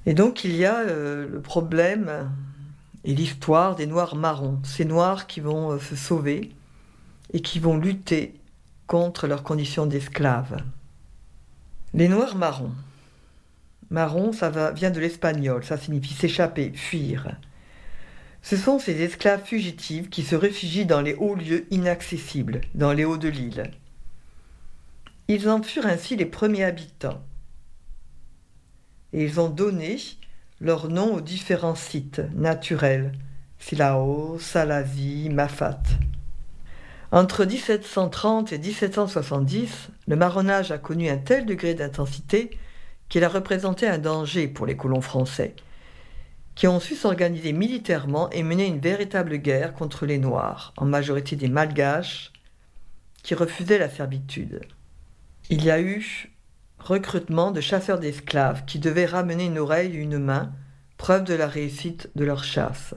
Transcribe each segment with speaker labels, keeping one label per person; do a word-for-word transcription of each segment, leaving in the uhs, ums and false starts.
Speaker 1: Et donc il y a euh, le problème et l'histoire des Noirs marrons, ces Noirs qui vont euh, se sauver et qui vont lutter contre leurs conditions d'esclaves. Les Noirs marrons. Marron, ça va, vient de l'espagnol, ça signifie s'échapper, fuir. Ce sont ces esclaves fugitifs qui se réfugient dans les hauts lieux inaccessibles, dans les hauts de l'île. Ils en furent ainsi les premiers habitants. Et ils ont donné leur nom aux différents sites naturels, Silao, Salazie, Mafate. Entre dix-sept cent trente et dix-sept cent soixante-dix, le marronnage a connu un tel degré d'intensité qu'il a représenté un danger pour les colons français, qui ont su s'organiser militairement et mener une véritable guerre contre les Noirs, en majorité des Malgaches, qui refusaient la servitude. Il y a eu recrutement de chasseurs d'esclaves qui devaient ramener une oreille et une main, preuve de la réussite de leur chasse.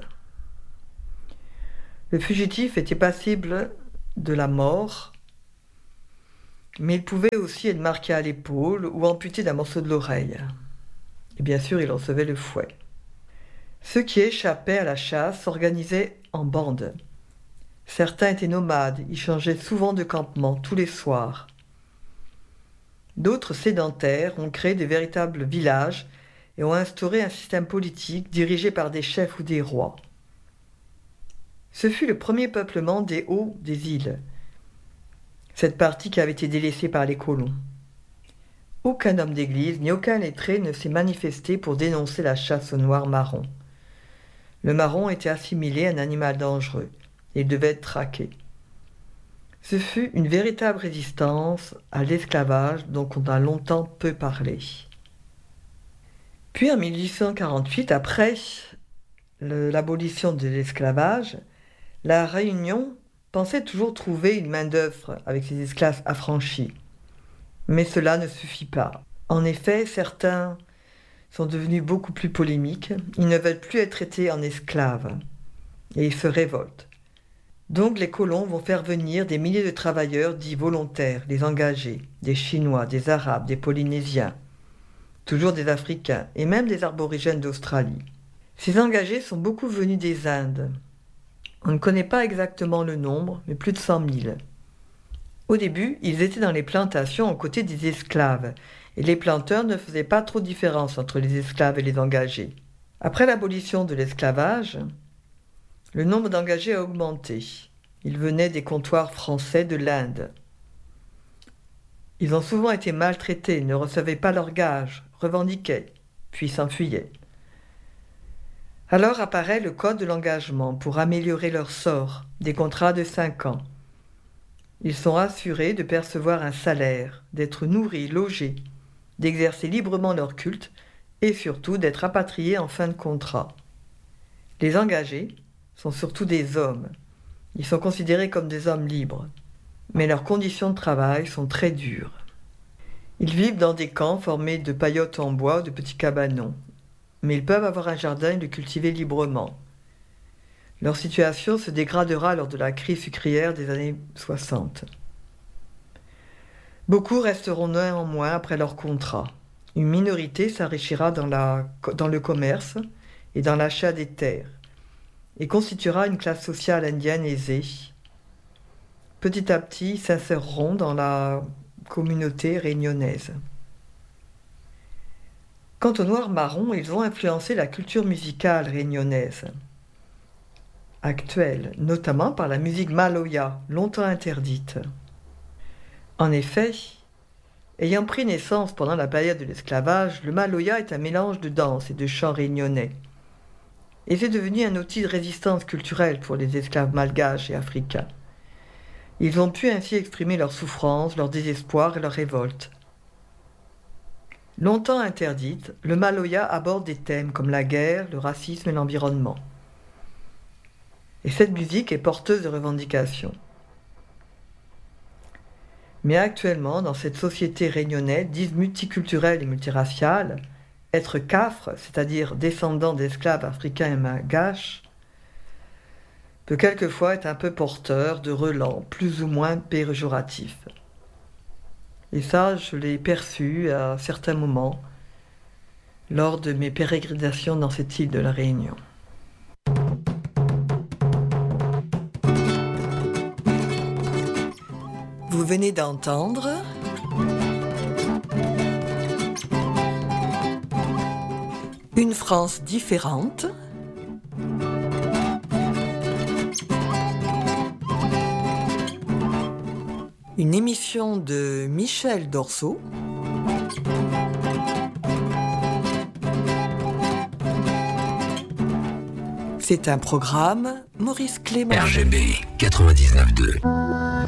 Speaker 1: Le fugitif était passible de la mort, mais il pouvait aussi être marqué à l'épaule ou amputé d'un morceau de l'oreille. Et bien sûr, il recevait le fouet. Ceux qui échappaient à la chasse s'organisaient en bandes. Certains étaient nomades, ils changeaient souvent de campement tous les soirs. D'autres sédentaires ont créé de véritables villages et ont instauré un système politique dirigé par des chefs ou des rois. Ce fut le premier peuplement des hauts des îles, cette partie qui avait été délaissée par les colons. Aucun homme d'église ni aucun lettré ne s'est manifesté pour dénoncer la chasse aux noirs marrons. Le marron était assimilé à un animal dangereux et il devait être traqué. Ce fut une véritable résistance à l'esclavage dont on a longtemps peu parlé. Puis en mille huit cent quarante-huit, après le, l'abolition de l'esclavage, la Réunion pensait toujours trouver une main-d'œuvre avec ses esclaves affranchis. Mais cela ne suffit pas. En effet, certains sont devenus beaucoup plus polémiques. Ils ne veulent plus être traités en esclaves et ils se révoltent. Donc les colons vont faire venir des milliers de travailleurs dits volontaires, des engagés, des Chinois, des Arabes, des Polynésiens, toujours des Africains et même des aborigènes d'Australie. Ces engagés sont beaucoup venus des Indes. On ne connaît pas exactement le nombre, mais plus de cent mille. Au début, ils étaient dans les plantations aux côtés des esclaves, et les planteurs ne faisaient pas trop de différence entre les esclaves et les engagés. Après l'abolition de l'esclavage, le nombre d'engagés a augmenté. Ils venaient des comptoirs français de l'Inde. Ils ont souvent été maltraités, ne recevaient pas leurs gages, revendiquaient, puis s'enfuyaient. Alors apparaît le code de l'engagement pour améliorer leur sort, des contrats de cinq ans. Ils sont assurés de percevoir un salaire, d'être nourris, logés, d'exercer librement leur culte et surtout d'être rapatriés en fin de contrat. Les engagés sont surtout des hommes. Ils sont considérés comme des hommes libres, mais leurs conditions de travail sont très dures. Ils vivent dans des camps formés de paillotes en bois ou de petits cabanons, mais ils peuvent avoir un jardin et le cultiver librement. Leur situation se dégradera lors de la crise sucrière des années soixante. Beaucoup resteront néanmoins après leur contrat. Une minorité s'enrichira dans, la, dans le commerce et dans l'achat des terres et constituera une classe sociale indienne aisée. Petit à petit, ils s'inséreront dans la communauté réunionnaise. Quant aux Noirs marrons, ils ont influencé la culture musicale réunionnaise actuelle, notamment par la musique maloya, longtemps interdite. En effet, ayant pris naissance pendant la période de l'esclavage, le maloya est un mélange de danse et de chant réunionnais. Et c'est devenu un outil de résistance culturelle pour les esclaves malgaches et africains. Ils ont pu ainsi exprimer leur souffrance, leur désespoir et leur révolte. Longtemps interdite, le maloya aborde des thèmes comme la guerre, le racisme et l'environnement. Et cette musique est porteuse de revendications. Mais actuellement, dans cette société réunionnaise, dite multiculturelle et multiraciale, être cafre, c'est-à-dire descendant d'esclaves africains et malgaches, peut quelquefois être un peu porteur de relents plus ou moins péjoratifs. Et ça, je l'ai perçu à certains moments lors de mes pérégrinations dans cette île de la Réunion. Vous venez d'entendre Une France différente, une émission de Michel Dorso, c'est un programme Maurice Clément.
Speaker 2: R G B quatre-vingt-dix-neuf deux.